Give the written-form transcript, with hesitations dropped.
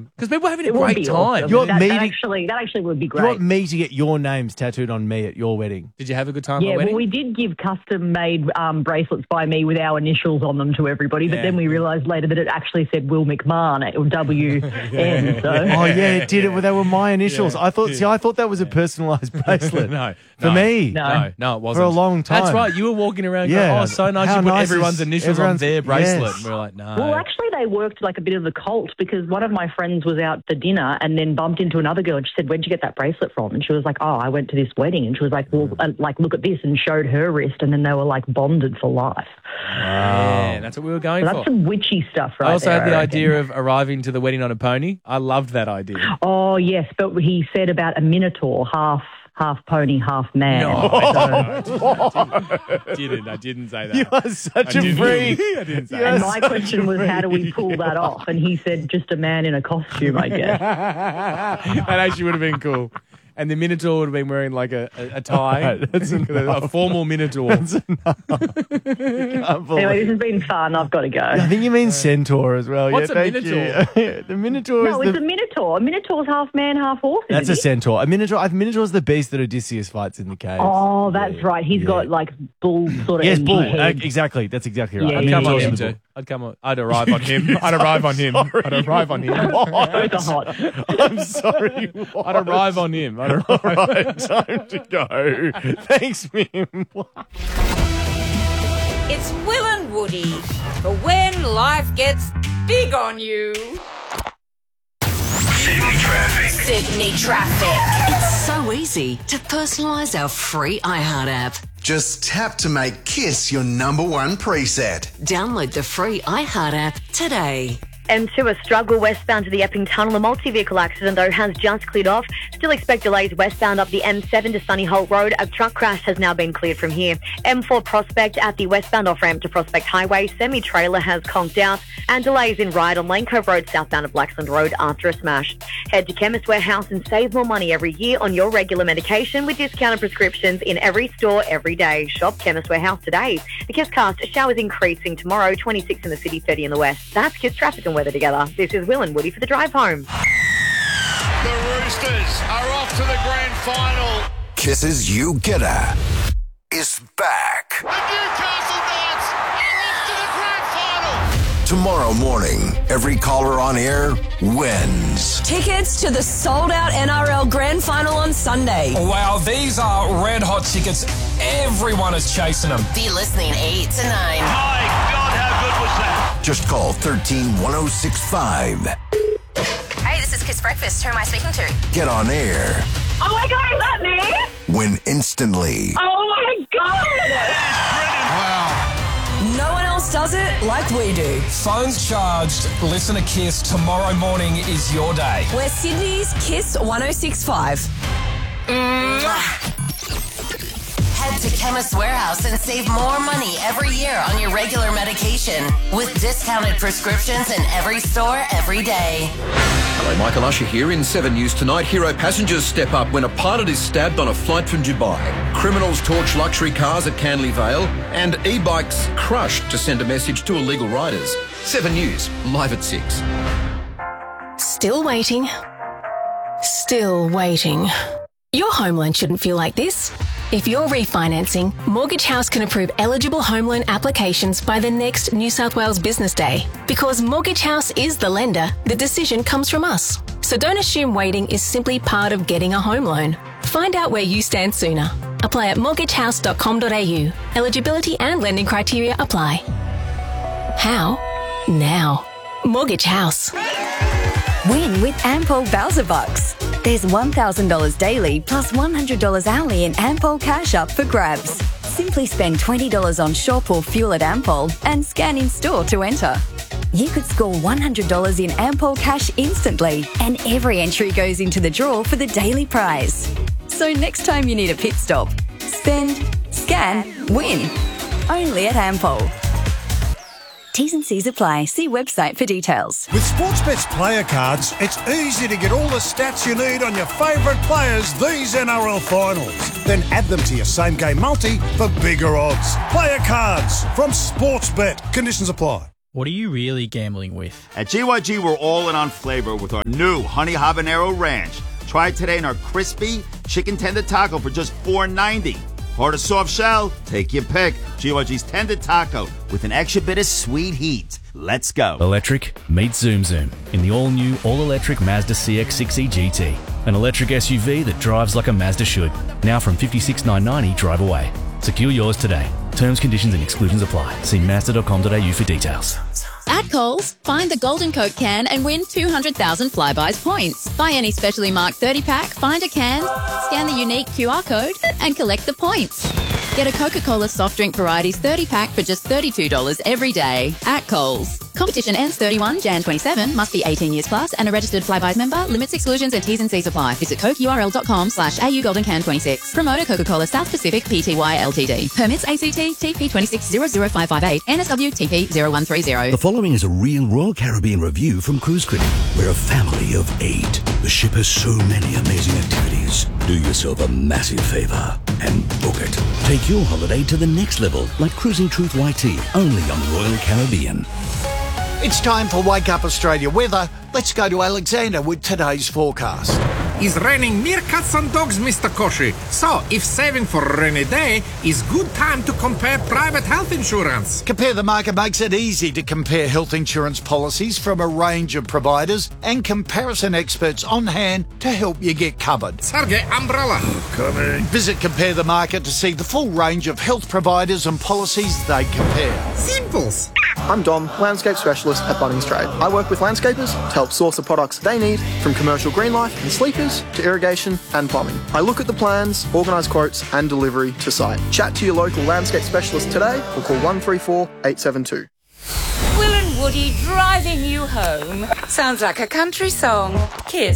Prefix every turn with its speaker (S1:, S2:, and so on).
S1: awesome. Because people are having a
S2: It would
S1: great
S2: be
S1: time.
S2: awesome.
S3: You want
S2: That
S3: me to-
S2: actually would be
S3: You
S2: great.
S3: want me to get your names tattooed on me at your wedding?
S1: Did you have a good time at
S2: Yeah,
S1: the wedding?
S2: well, we did give custom-made bracelets by me with our initials on them to everybody, but
S1: Yeah.
S2: then we realised later that it actually said Will McMahon, or W-N, so...
S3: Oh, yeah, it did. They were my initials. I thought that was a personalised bracelet.
S1: No.
S3: For me.
S1: No, it wasn't.
S3: For a long time.
S1: That's right. You were walking around
S3: Yeah.
S1: going, oh, so nice.
S3: How
S1: You put
S3: nice
S1: everyone's
S3: is
S1: initials on their bracelet.
S3: yes.
S1: And we were like, no.
S2: Well, actually, they worked like a bit of a cult because one of my friends was out for dinner and then bumped into another girl and she said, where'd you get that bracelet from? And she was like, oh, I went to this wedding. And she was like, well, look at this, and showed her wrist, and then they were like bonded for life.
S1: Yeah, that's what we were going
S2: So
S1: for.
S2: that's some witchy stuff, right?
S1: I also
S2: there,
S1: had the
S2: I reckon.
S1: idea of arriving to the wedding on a pony. I loved that idea.
S2: Oh, yes, but he said about a minotaur, half pony, half man.
S1: I didn't say that.
S3: You are such a freak.
S1: I didn't say
S2: And
S1: that.
S2: my question was, how do we pull that off? And he said, just a man in a costume, I guess.
S1: That actually would have been cool. And the Minotaur would have been wearing like a tie. That's a formal Minotaur.
S2: Anyway, this has been fun. I've got to go.
S3: I think you mean centaur as well.
S1: What's
S3: yeah,
S1: a
S3: thank
S1: minotaur?
S3: you. The minotaur
S2: No,
S3: is
S2: it's a minotaur. A minotaur's half man, half horse.
S3: That's a
S2: isn't he?
S3: centaur. A minotaur's the beast that Odysseus fights in the cave.
S2: Oh, that's right. He's got like bull sort of.
S3: Yes,
S2: empty
S3: bull.
S2: head.
S3: Exactly. That's exactly right.
S2: Yeah,
S3: A
S1: I'd come on
S3: minotaur's
S1: him
S3: the
S1: too.
S3: bull.
S1: I'd arrive on him. I'd arrive on him. I'd arrive on him.
S2: Both are hot.
S3: I'm sorry.
S1: I'd arrive on him.
S3: All right, time to go. Thanks, Mim.
S4: It's Will and Woody for when life gets big on you. Sydney traffic.
S5: It's so easy to personalise our free iHeart app.
S6: Just tap to make Kiss your number one preset.
S5: Download the free iHeart app today.
S7: M2 a struggle westbound to the Epping Tunnel. A multi-vehicle accident, though, has just cleared off. Still expect delays westbound up the M7 to Sunny Holt Road. A truck crash has now been cleared from here. M4 Prospect at the westbound off-ramp to Prospect Highway. Semi-trailer has conked out. And delays in Ryde on Lane Cove Road southbound of Blacksland Road after a smash. Head to Chemist Warehouse and save more money every year on your regular medication with discounted prescriptions in every store every day. Shop Chemist Warehouse today. The KissCast showers increasing tomorrow, 26 in the city, 30 in the west. That's Kiss traffic and weather together. This is Will and Woody for the drive home.
S8: The Roosters are off to the grand final.
S6: Kiss's You Getter is back.
S8: The Newcastle Knights are off to the grand final.
S6: Tomorrow morning, every caller on air wins.
S9: Tickets to the sold-out NRL Grand Final on Sunday.
S10: Wow, these are red-hot tickets. Everyone is chasing them.
S5: Be listening 8 to 9.
S8: My God, how good was that?
S6: Just call 131065.
S5: Hey, this is Kiss Breakfast. Who am I speaking to?
S6: Get on air.
S7: Oh my God, is that me?
S6: Win instantly.
S7: Oh my God!
S9: No one else does it like we do.
S10: Phones charged. Listen to Kiss. Tomorrow morning is your day.
S9: We're Sydney's Kiss 1065.
S5: Head to Chemist Warehouse and save more money every year on your regular medication with discounted prescriptions in every store every day.
S11: Hello, Michael Usher here in 7 News Tonight. Hero passengers step up when a pilot is stabbed on a flight from Dubai. Criminals torch luxury cars at Canley Vale. And e-bikes crushed to send a message to illegal riders. 7 News, live at 6.
S12: Still waiting. Still waiting. Your home loan shouldn't feel like this. If you're refinancing, Mortgage House can approve eligible home loan applications by the next New South Wales Business Day. Because Mortgage House is the lender, the decision comes from us. So don't assume waiting is simply part of getting a home loan. Find out where you stand sooner. Apply at mortgagehouse.com.au. Eligibility and lending criteria apply. How? Now. Mortgage House.
S13: Win with Ampol Bowser Bucks. There's $1,000 daily plus $100 hourly in Ampol cash up for grabs. Simply spend $20 on shop or fuel at Ampol and scan in store to enter. You could score $100 in Ampol cash instantly, and every entry goes into the draw for the daily prize. So next time you need a pit stop, spend, scan, win. Only at Ampol. T's and C's apply. See website for details.
S14: With Sportsbet's player cards, it's easy to get all the stats you need on your favourite players these NRL finals. Then add them to your same-game multi for bigger odds. Player cards from Sportsbet. Conditions apply.
S15: What are you really gambling with?
S16: At GYG, we're all in on flavor with our new Honey Habanero Ranch. Try it today in our crispy chicken tender taco for just $4.90. Hard or soft shell? Take your pick. GYG's tender taco with an extra bit of sweet heat. Let's go.
S17: Electric meets Zoom Zoom in the all-new, all-electric Mazda CX-6e GT. An electric SUV that drives like a Mazda should. Now from $56,990 drive away. Secure yours today. Terms, conditions and exclusions apply. See Mazda.com.au for details.
S18: At Coles, find the Golden Coke can and win 200,000 Flybuys points. Buy any specially marked 30-pack, find a can, scan the unique QR code, and collect the points. Get a Coca-Cola soft drink varieties 30-pack for just $32 every day at Coles. Competition ends 31 Jan 27. Must be 18 years plus and a registered Flybuys member. Limits, exclusions and T's and C's apply. Visit cokeurl.com/AU Golden Can 26. Promoter Coca-Cola South Pacific Pty Ltd. Permits ACT TP 2600558 NSW TP 0130.
S19: The following is a real Royal Caribbean review from Cruise Critic. We're a family of 8. The ship has so many amazing activities. Do yourself a massive favor and book it. Take your holiday to the next level, like Cruising Truth YT, only on Royal Caribbean.
S20: It's time for Wake Up Australia weather. Let's go to Alexander with today's forecast.
S21: It's raining meerkats and dogs, Mr. Koshi. So, if saving for a rainy day is good time to compare private health insurance.
S20: Compare the Market makes it easy to compare health insurance policies from a range of providers and comparison experts on hand to help you get covered.
S21: Sergey, umbrella.
S20: Coming. Visit Compare the Market to see the full range of health providers and policies they compare.
S21: Simples.
S22: I'm Dom, landscape specialist at Bunnings Trade. I work with landscapers to help source the products they need, from commercial green life and sleepers to irrigation and plumbing. I look at the plans, organise quotes and delivery to site. Chat to your local landscape specialist today or call 134 872.
S4: Will and Woody driving you home. Sounds like a country song. Kiss.